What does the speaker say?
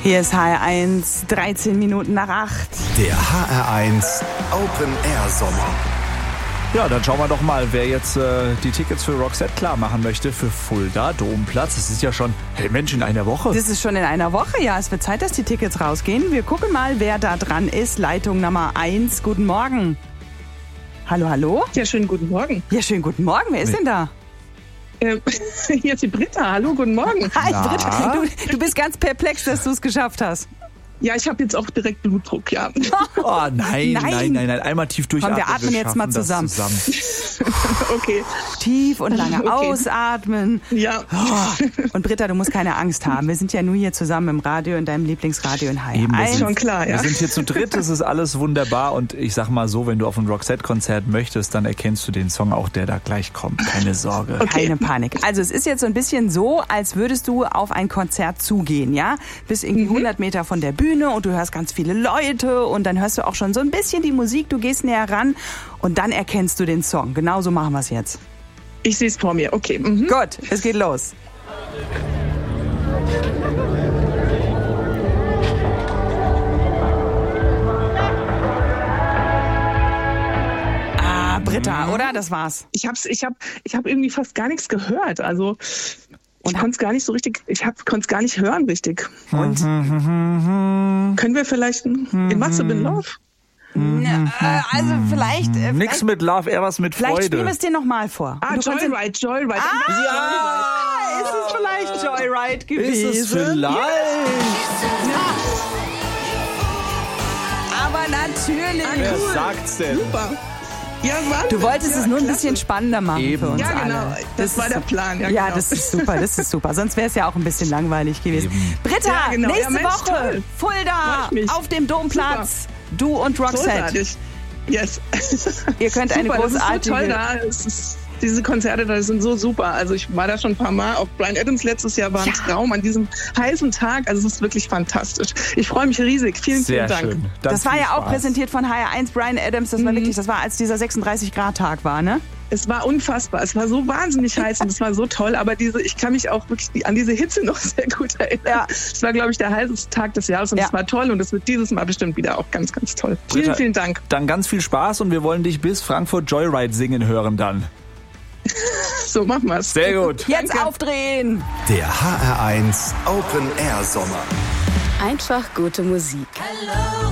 Hier ist HR1, 13 Minuten nach 8. Der HR1 Open Air Sommer. Ja, dann schauen wir doch mal, wer jetzt die Tickets für Roxette klar machen möchte für Fulda Domplatz. Das ist ja schon, hey Mensch, in einer Woche. Das ist schon in einer Woche, ja. Es wird Zeit, dass die Tickets rausgehen. Wir gucken mal, wer da dran ist. Leitung Nummer 1. Guten Morgen. Hallo, hallo? Ja, schönen guten Morgen. Ja, schönen guten Morgen. Wer ist denn da? Hier ist die Britta. Hallo, guten Morgen. Hi, Britta. Du bist ganz perplex, dass du es geschafft hast. Ja, ich habe jetzt auch direkt Blutdruck, ja. Oh nein. Einmal tief durchatmen. Komm, wir atmen jetzt mal zusammen. Okay. Tief und lange ausatmen. Ja. Oh. Und Britta, du musst keine Angst haben. Wir sind ja nur hier zusammen im Radio, in deinem Lieblingsradio in HR1. Eben, schon klar, ja. Wir sind hier zu dritt, das ist alles wunderbar. Und ich sag mal so, wenn du auf ein Roxette-Konzert möchtest, dann erkennst du den Song auch, der da gleich kommt. Keine Sorge. Okay. Keine Panik. Also es ist jetzt so ein bisschen so, als würdest du auf ein Konzert zugehen, ja? Bist irgendwie 100 Meter von der Bühne und du hörst ganz viele Leute und dann hörst du auch schon so ein bisschen die Musik, du gehst näher ran und dann erkennst du den Song. Genauso machen wir es jetzt. Ich sehe es vor mir, okay. Mhm. Gut, es geht los. Ah, Britta, oder? Das war's. Ich hab irgendwie fast gar nichts gehört, also... Ich konnte es gar nicht so richtig, konnte es gar nicht hören richtig. Und können wir vielleicht in Matze bin Love? Also vielleicht... Nix mit Love, eher was mit Freude. Vielleicht spielen wir es dir nochmal vor. Joyride. Ja, ist es vielleicht Joyride gewesen? Ist es vielleicht? Aber natürlich. Wer sagt's denn? Super. Ja, Mann, Du wolltest es nur ein klasse. bisschen spannender machen Eben. für uns Ja, genau. alle. Das war der Plan. Ja, Ja, genau. das ist super. Sonst wäre es ja auch ein bisschen langweilig gewesen. Eben. Britta, Ja, genau. nächste Ja, Mensch, Woche, toll. Fulda, Freut mich. auf dem Domplatz. Du und Roxette. Großartig. Yes. Ihr könnt eine Super, großartige... das ist so toll da. Diese Konzerte da sind so super. Also ich war da schon ein paar Mal. Auch Bryan Adams letztes Jahr war ein Traum an diesem heißen Tag. Also es ist wirklich fantastisch. Ich freue mich riesig. Vielen Sehr Dank. schön. Das war viel ja auch Spaß. präsentiert von HR1 Bryan Adams. Das war wirklich, das war als dieser 36-Grad-Tag war, ne? Es war unfassbar. Es war so wahnsinnig heiß und es war so toll. Aber ich kann mich auch wirklich an diese Hitze noch sehr gut erinnern. Ja. Es war, glaube ich, der heißeste Tag des Jahres und es war toll. Und es wird dieses Mal bestimmt wieder auch ganz, ganz toll. Britta, Vielen Dank. Dann ganz viel Spaß und wir wollen dich bis Frankfurt Joyride singen hören dann. So machen wir's. Sehr gut. Jetzt Danke. aufdrehen! Der HR1 Open Air Sommer. Einfach gute Musik.